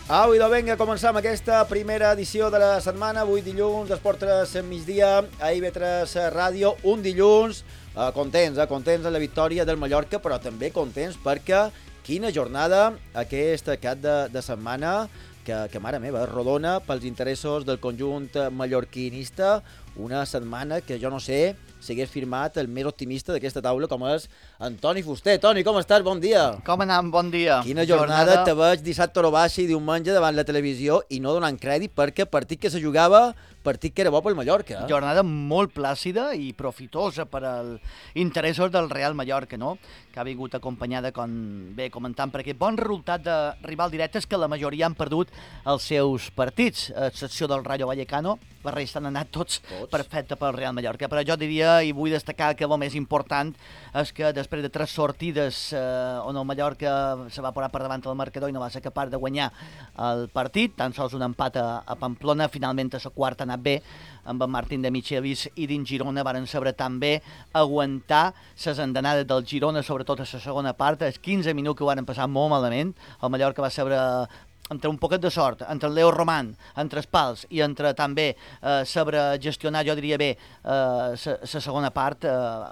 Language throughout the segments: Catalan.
Au, idò, vinga, començam aquesta primera edició de la setmana, avui dilluns, d'Esport 3 migdia, a IB3 Ràdio, un dilluns, contents amb la victòria del Mallorca, però també contents perquè quina jornada aquest cap de setmana que mare meva, rodona pels interessos del conjunt mallorquinista, una setmana que jo no sé si hagués firmat el més optimista d'aquesta taula, com és Antoni Fuster. Toni, com estàs? Bon dia. Com anem? Bon dia. Quina jornada te veig dissabte a Obaixi i diumenge davant la televisió i no donant crèdit perquè partit que se jugava, partit que era bo pel Mallorca. Jornada molt plàcida i profitosa per als interessos del Real Mallorca, no? Que ha vingut acompanyada, com bé comentant, per aquest bon resultat de rival directes que la majoria han perdut els seus partits, a excepció del Rayo Vallecano. La resta han anat tots perfecte pel Real Mallorca. Però jo diria, i vull destacar que el més important és que després de 3 sortides on el Mallorca se va posar per davant del marcador i no va ser capaç de guanyar el partit, tan sols un empat a Pamplona, finalment a la quarta ha anat bé, amb en Martín de Michelis i dins Girona varen saber també aguantar les andanades del Girona, sobretot a la segona part, els 15 minuts que ho van passar molt malament. El Mallorca va saber, entre un poquet de sort, entre el Leo Roman, entre els pals i entre també saber gestionar, jo diria bé, la segona part,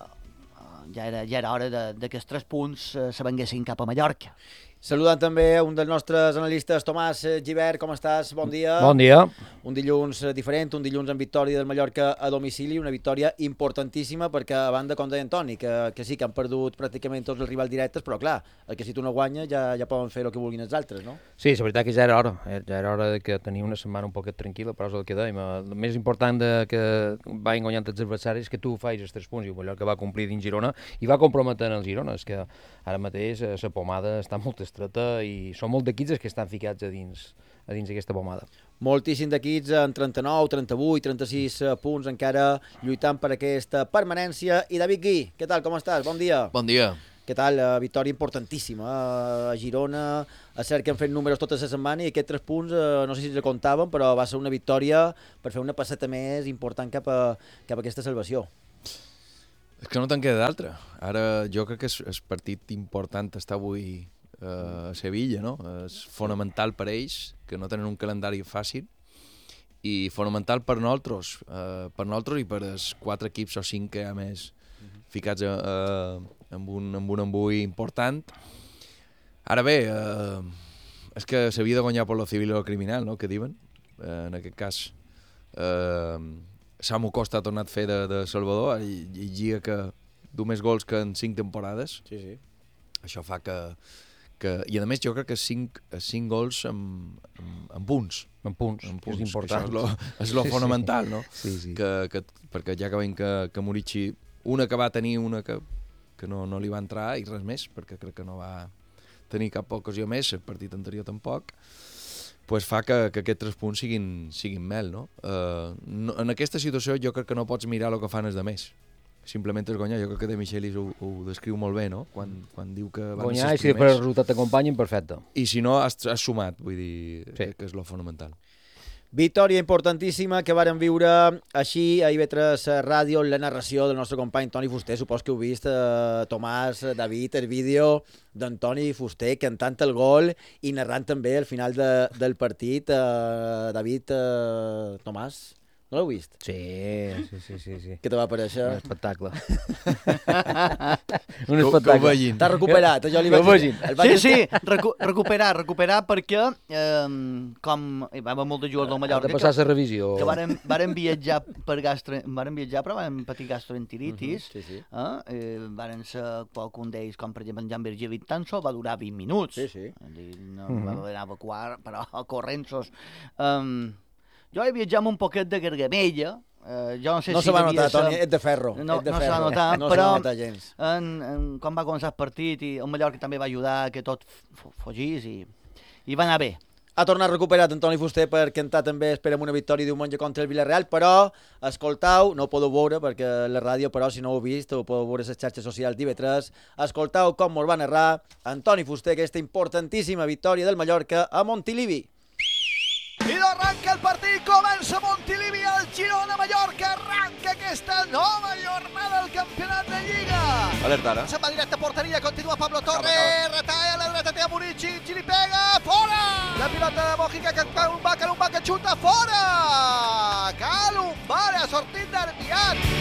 ja era hora de que els 3 punts se venguessin cap a Mallorca. Saludant també un dels nostres analistes, Tomàs Gibert, com estàs? Bon dia. Bon dia. Un dilluns diferent, un dilluns amb victòria del Mallorca a domicili, una victòria importantíssima perquè, a banda, com deia Antoni, que sí que han perdut pràcticament tots els rivals directes, però clar, el que si tu no guanyes ja poden fer el que vulguin els altres, no? Sí, la veritat que ja era hora de que tenia una setmana un poquet tranquil·la, però és el que dèiem. El més important que vagin guanyant els adversaris és que tu facis els 3 punts, i el Mallorca va complir dins Girona i va comprometent el Girona. És que ara mateix la pomada està molt estreta i són molt d'equips que estan ficats a dins d'aquesta pomada. Moltíssim d'equips en 39, 38, 36 punts encara lluitant per aquesta permanència. I David Gui, què tal, com estàs? Bon dia. Bon dia. Què tal? Victòria importantíssima a Girona. És cert que han fet números tota la setmana i aquests 3 punts, no sé si els comptaven, però va ser una victòria per fer una passeta més important cap a aquesta salvació. És que no te'n queda d'altra. Ara jo crec que el partit important està avui a Sevilla, no? És fonamental per ells, que no tenen un calendari fàcil, i fonamental per nosaltres i per els 4 equips o 5 que hi ha més ficats amb un embui important. Ara bé, és que s'havia de guanyar per lo civil o lo criminal, no?, que diuen. En aquest cas, Samu Costa ha tornat a fer de Salvador, i llegia que du més gols que en 5 temporades. Sí. Això fa que i a més jo crec que 5 gols amb punts. En punts, és important. És lo fonamental, no? Sí. Perquè ja que veiem que Murici, una que va tenir, una que no li va entrar i res més, perquè crec que no va tenir cap ocasió més, el partit anterior tampoc, pues fa que aquests 3 punts siguin mel, no? En aquesta situació jo crec que no pots mirar el que fan els demés. Simplement és guanyar. Jo crec que De Michelis ho descriu molt bé, no? Quan diu que van guanyar, ser i si després el resultat t'acompanyen, perfecte. I si no, has sumat, vull dir, sí, que és lo fonamental. Victòria importantíssima que varen viure així a IB3 Ràdio, la narració del nostre company Toni Fuster. Supos que heu vist, Tomàs, David, el vídeo d'Antoni Fuster cantant el gol i narrant també el final del partit. David, Tomàs, no l'heu vist? Sí. Què te va parèixer? Un espectacle. T'ha recuperat, jo li vaig dir. Sí, recuperar perquè, com hi va haver molt de jugadors del Mallorca, de passar la revisió. Que varen viatjar però van patir gastroenteritis. Varen ser qualcun d'ells, com per exemple en Jan Virgili Tanso, va durar 20 minuts. No va haver d'evacuar, però corrents-os. Jo he viatjat amb un poquet de gargamella. No se va notar, Toni, és de ferro. No se va notar, però quan va començar el partit i el Mallorca també va ajudar que tot fugís i va anar bé. Ha tornat recuperat Antoni Fuster per cantar també Esperem una victòria diumenge contra el Villarreal, però escoltau, no ho podeu veure perquè la ràdio, però si no ho heu vist ho podeu veure a les xarxes socials d'IB3, escoltau com mos va narrar Antoni Fuster aquesta importantíssima victòria del Mallorca a Montilivi. I arranca el partit, comença Montilivi, el Girona-Mallorca, arranca aquesta nova jornada del campionat de Lliga. Alerta ara. Se'n va directe a porteria, continua Pablo Torre, retalla a la dreta, té a Murici, li pega, fora! La pilota de Mojica, Calumba que xuta fora! Calumba ha sortit nerviat!